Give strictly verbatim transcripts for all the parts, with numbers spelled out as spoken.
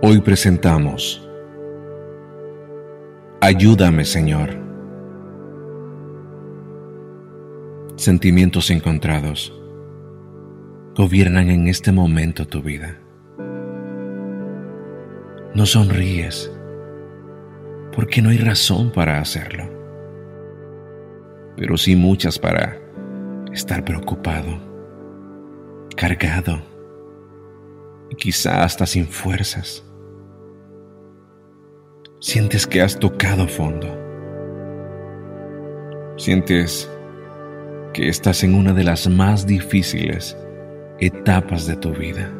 Hoy presentamos Ayúdame, Señor. Sentimientos encontrados gobiernan en este momento tu vida. No sonríes porque no hay razón para hacerlo, pero sí muchas para estar preocupado, cargado y quizá hasta sin fuerzas. Sientes que has tocado fondo. Sientes que estás en una de las más difíciles etapas de tu vida.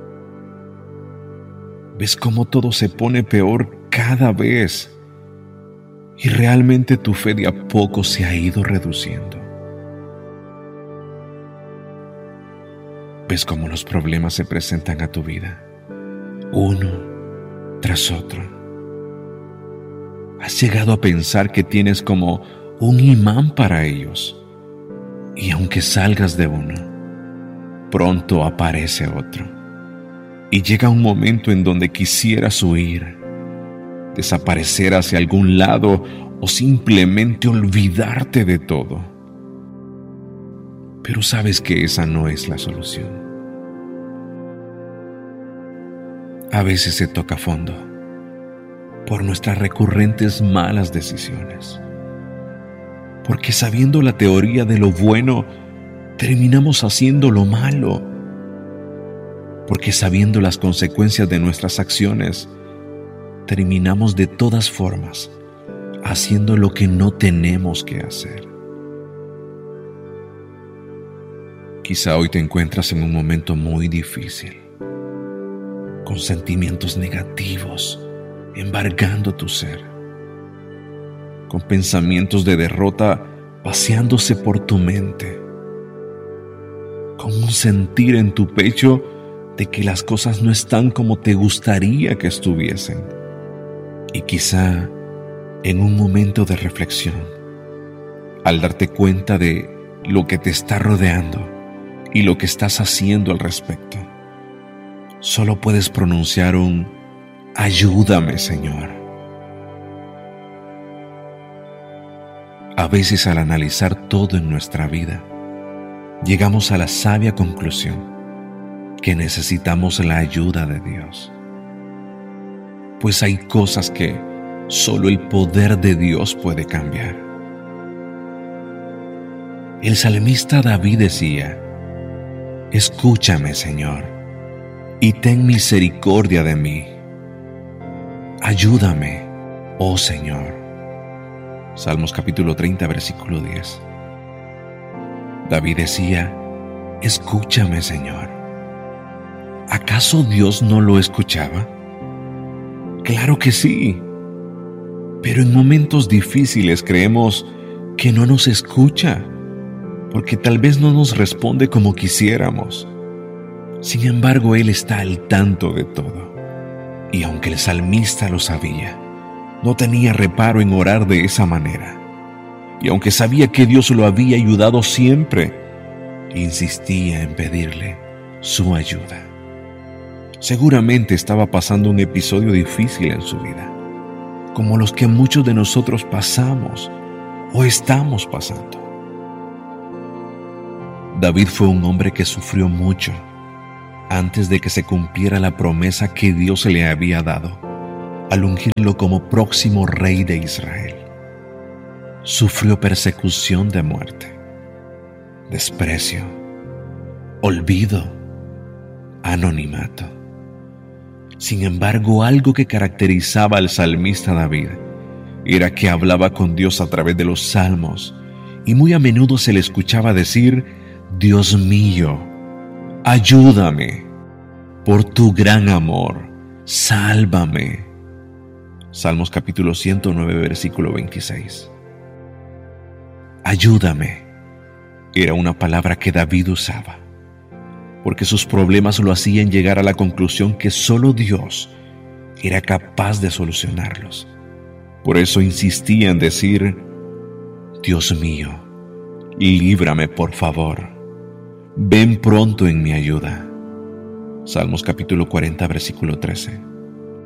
Ves cómo todo se pone peor cada vez y realmente tu fe de a poco se ha ido reduciendo. Ves cómo los problemas se presentan a tu vida, uno tras otro. Has llegado a pensar que tienes como un imán para ellos, y aunque salgas de uno, pronto aparece otro, y llega un momento en donde quisieras huir, desaparecer hacia algún lado o simplemente olvidarte de todo. Pero sabes que esa no es la solución. A veces se toca fondo por nuestras recurrentes malas decisiones, porque sabiendo la teoría de lo bueno, terminamos haciendo lo malo, porque sabiendo las consecuencias de nuestras acciones, terminamos de todas formas haciendo lo que no tenemos que hacer. Quizá hoy te encuentras en un momento muy difícil, con sentimientos negativos embargando tu ser, con pensamientos de derrota paseándose por tu mente, con un sentir en tu pecho de que las cosas no están como te gustaría que estuviesen. Y quizá en un momento de reflexión, al darte cuenta de lo que te está rodeando y lo que estás haciendo al respecto, solo puedes pronunciar un ayúdame, Señor. A veces al analizar todo en nuestra vida, llegamos a la sabia conclusión que necesitamos la ayuda de Dios. Pues hay cosas que solo el poder de Dios puede cambiar. El salmista David decía: escúchame, Señor, y ten misericordia de mí. Ayúdame, oh Señor. Salmos capítulo treinta, versículo diez. David decía: escúchame, Señor. ¿Acaso Dios no lo escuchaba? Claro que sí. Pero en momentos difíciles creemos que no nos escucha, porque tal vez no nos responde como quisiéramos. Sin embargo, Él está al tanto de todo. Y aunque el salmista lo sabía, no tenía reparo en orar de esa manera. Y aunque sabía que Dios lo había ayudado siempre, insistía en pedirle su ayuda. Seguramente estaba pasando un episodio difícil en su vida, como los que muchos de nosotros pasamos o estamos pasando. David fue un hombre que sufrió mucho antes de que se cumpliera la promesa que Dios le había dado al ungirlo como próximo rey de Israel. Sufrió persecución de muerte, desprecio, olvido, anonimato. Sin embargo, algo que caracterizaba al salmista David era que hablaba con Dios a través de los salmos, y muy a menudo se le escuchaba decir: Dios mío, ayúdame, por tu gran amor, sálvame. Salmos capítulo ciento nueve, versículo veintiséis. Ayúdame era una palabra que David usaba, porque sus problemas lo hacían llegar a la conclusión que solo Dios era capaz de solucionarlos. Por eso insistía en decir: Dios mío, líbrame por favor, ven pronto en mi ayuda. Salmos capítulo cuarenta, versículo trece.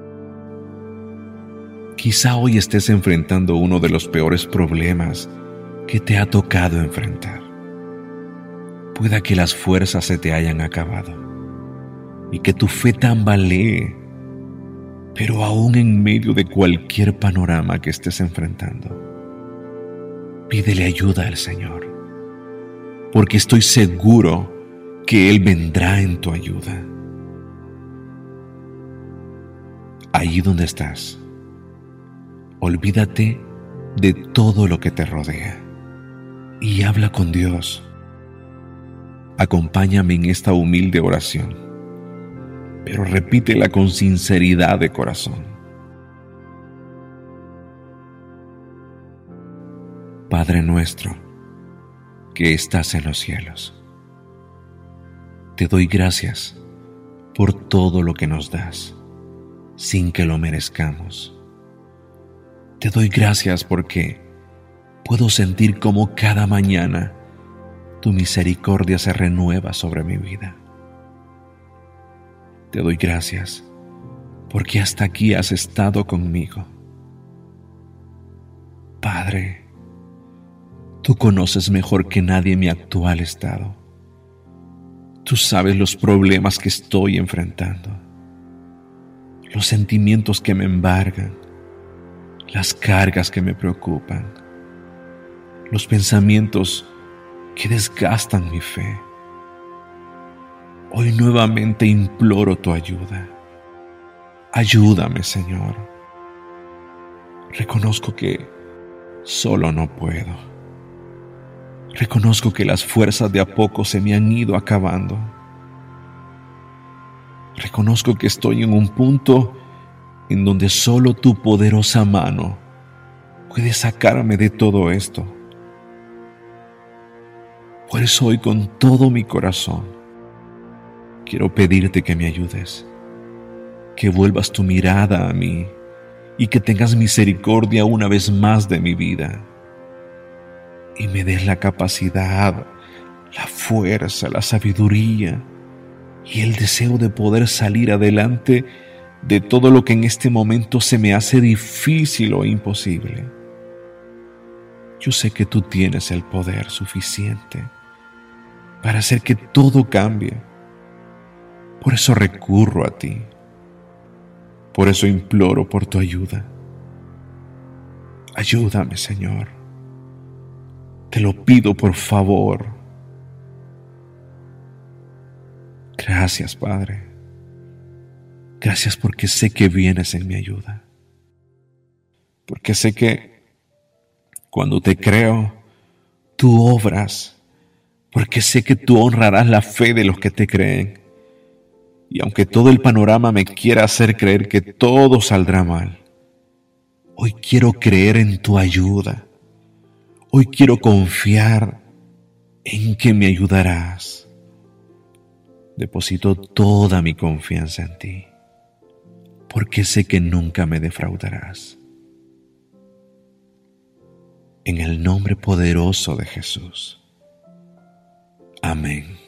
Quizá hoy estés enfrentando uno de los peores problemas que te ha tocado enfrentar. Pueda que las fuerzas se te hayan acabado y que tu fe tambalee, pero aún en medio de cualquier panorama que estés enfrentando, pídele ayuda al Señor, porque estoy seguro que Él vendrá en tu ayuda. Allí donde estás, olvídate de todo lo que te rodea y habla con Dios. Acompáñame en esta humilde oración, pero repítela con sinceridad de corazón. Padre nuestro, que estás en los cielos, te doy gracias por todo lo que nos das, sin que lo merezcamos. Te doy gracias porque puedo sentir cómo cada mañana tu misericordia se renueva sobre mi vida. Te doy gracias porque hasta aquí has estado conmigo. Padre, tú conoces mejor que nadie mi actual estado. Tú sabes los problemas que estoy enfrentando, los sentimientos que me embargan, las cargas que me preocupan, los pensamientos que desgastan mi fe. Hoy nuevamente imploro tu ayuda. Ayúdame, Señor. Reconozco que solo no puedo. Reconozco que las fuerzas de a poco se me han ido acabando. Reconozco que estoy en un punto en donde solo tu poderosa mano puede sacarme de todo esto. Por eso hoy con todo mi corazón quiero pedirte que me ayudes, que vuelvas tu mirada a mí y que tengas misericordia una vez más de mi vida y me des la capacidad, la fuerza, la sabiduría y el deseo de poder salir adelante de todo lo que en este momento se me hace difícil o imposible. Yo sé que tú tienes el poder suficiente para hacer que todo cambie. Por eso recurro a ti. Por eso imploro por tu ayuda. Ayúdame, Señor. Te lo pido por favor. Gracias, Padre. Gracias porque sé que vienes en mi ayuda. Porque sé que cuando te creo, tú obras. Porque sé que tú honrarás la fe de los que te creen. Y aunque todo el panorama me quiera hacer creer que todo saldrá mal, hoy quiero creer en tu ayuda. Hoy quiero confiar en que me ayudarás. Deposito toda mi confianza en ti, porque sé que nunca me defraudarás. En el nombre poderoso de Jesús. Amén.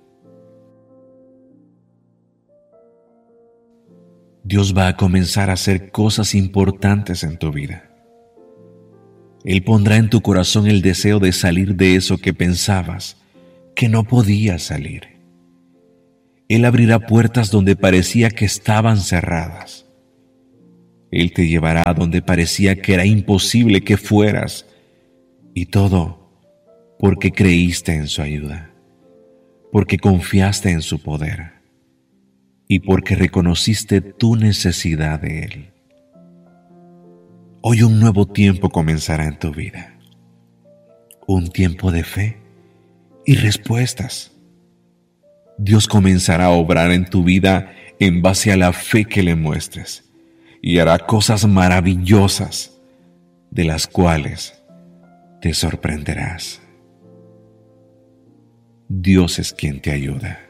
Dios va a comenzar a hacer cosas importantes en tu vida. Él pondrá en tu corazón el deseo de salir de eso que pensabas que no podías salir. Él abrirá puertas donde parecía que estaban cerradas. Él te llevará a donde parecía que era imposible que fueras, y todo porque creíste en su ayuda, porque confiaste en su poder y porque reconociste tu necesidad de Él. Hoy un nuevo tiempo comenzará en tu vida, un tiempo de fe y respuestas. Dios comenzará a obrar en tu vida en base a la fe que le muestres y hará cosas maravillosas de las cuales te sorprenderás. Dios es quien te ayuda.